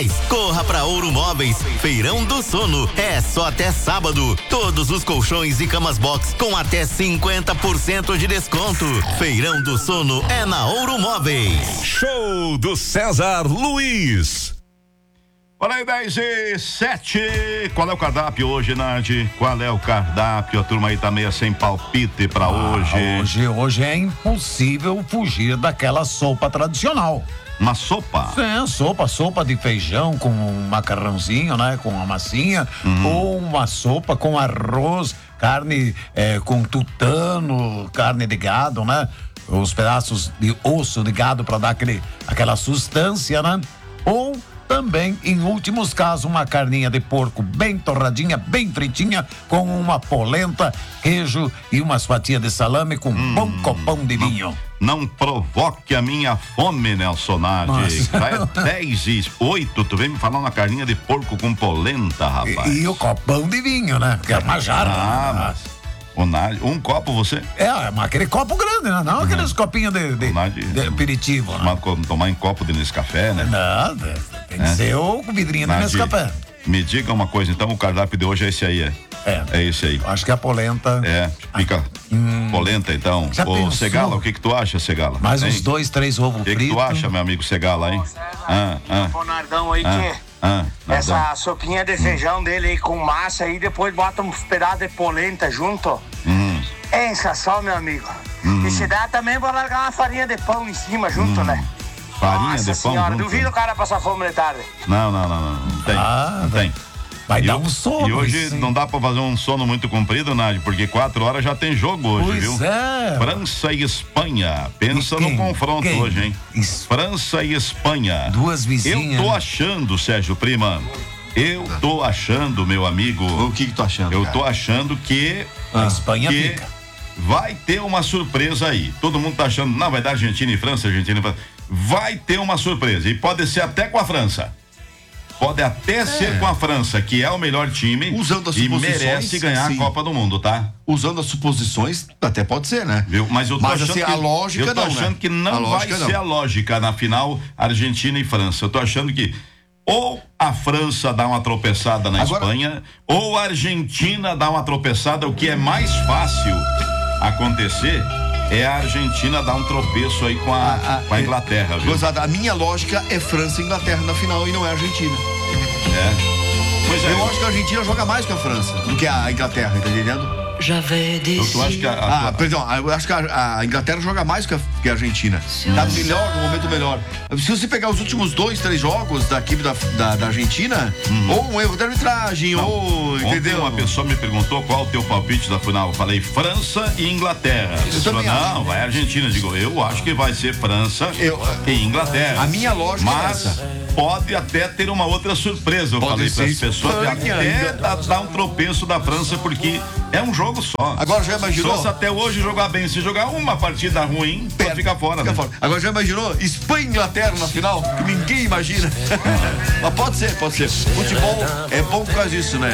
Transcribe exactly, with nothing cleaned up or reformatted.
Corra pra Ouro Móveis, Feirão do Sono, é só até sábado. Todos os colchões e camas box com até cinquenta por cento de desconto. Feirão do Sono é na Ouro Móveis. Show do César Luiz. Olha aí, dez e sete. Qual é o cardápio hoje, Nadi? Qual é o cardápio? A turma aí tá meio sem palpite pra ah, hoje. Hoje, hoje é impossível fugir daquela sopa tradicional. Uma sopa? É, sopa, sopa de feijão com um macarrãozinho, né? Com uma massinha, uhum. Ou uma sopa com arroz, carne é, com tutano, carne de gado, né? Os pedaços de osso de gado para dar aquele, aquela sustância, né? Ou também, em últimos casos, uma carninha de porco bem torradinha, bem fritinha, com uma polenta, queijo e umas fatias de salame com um hum, bom copão de vinho. Não, não provoque a minha fome, Nelson Nadi. É dez e oito, tu vem me falar uma carninha de porco com polenta, rapaz. E, e o copão de vinho, né? Que é uma jarra. Ah, mas... O Nadi, um copo você? É, mas aquele copo grande, né? Não uhum. aqueles copinhos de, de, Nadi, de aperitivo, tomar, né? Tomar em copo de Nescafé, né? Não, tem que é. ser o vidrinho de Nescafé. Me diga uma coisa, então, o cardápio de hoje é esse aí, é? É. É esse aí. Acho que a polenta. É, fica ah. hum. polenta, então. Já Ô, pensou? Segala, o que que tu acha, Segala? Mais uns dois, três ovos fritos. O que que tu acha, meu amigo Segala, hein? Ah, ah. O Nardão aí, ah. que... Ah, essa sopinha de feijão hum. dele aí com massa aí, depois bota uns pedaços de polenta junto. Hum. É só, meu amigo. Hum. E se dá também, vou largar uma farinha de pão em cima junto, hum. né? Farinha Nossa de pão senhora, junto? duvido o cara passar fome de tarde. Não, não, não, não. Não tem. Ah, não tem. Vai e dar eu, um sono. E hoje sim. não dá pra fazer um sono muito comprido, Nádia, porque quatro horas já tem jogo hoje, pois viu? É. França e Espanha. Pensa quem, no confronto quem? hoje, hein? Isso. França e Espanha. Duas vizinhas. Eu tô achando, Sérgio Prima. Eu tô achando, meu amigo. O que que tu achando? Eu cara? tô achando que a Espanha que fica. Vai ter uma surpresa aí. Todo mundo tá achando, não, vai dar Argentina e França, Argentina e França. Vai ter uma surpresa. E pode ser até com a França. Pode até é. ser com a França, que é o melhor time. Usando as e suposições, merece ganhar sim. a Copa do Mundo, tá? Usando as suposições, até pode ser, né? Viu? Mas eu tô Mas, achando assim, que, a lógica eu tô não, achando né? que não vai não. ser a lógica na final Argentina e França. Eu tô achando que ou a França dá uma tropeçada na Agora... Espanha, ou a Argentina dá uma tropeçada, o que é mais fácil acontecer é a Argentina dar um tropeço aí com a, a, a, com a Inglaterra, viu? Gozada, a minha lógica é França e Inglaterra na final e não é Argentina. É. Pois é. Eu acho que a Argentina joga mais que a França do que a Inglaterra, tá entendendo? Eu acho que a, a, ah, perdão, eu acho que a, a Inglaterra joga mais que a, que a Argentina. Tá melhor, no momento melhor. Se você pegar os últimos dois, três jogos da equipe da, da, da Argentina, uhum. ou um erro de arbitragem, não, ou, entendeu? Uma pessoa me perguntou qual o teu palpite da final. Eu falei França e Inglaterra. Eu pessoa, não, acho. Vai Argentina. Eu digo, eu acho que vai ser França eu, e Inglaterra. A minha lógica Mas, é essa. Pode até ter uma outra surpresa, eu pode falei para as pessoas, até dar, dar um tropeço da França, porque é um jogo só. Agora já imaginou? Se até hoje jogar bem, se jogar uma partida ruim, pode ficar fora, fica né? fora. Agora já imaginou Espanha e Inglaterra na final? Que ninguém imagina. Mas pode ser, pode ser. Futebol é bom por causa disso, né?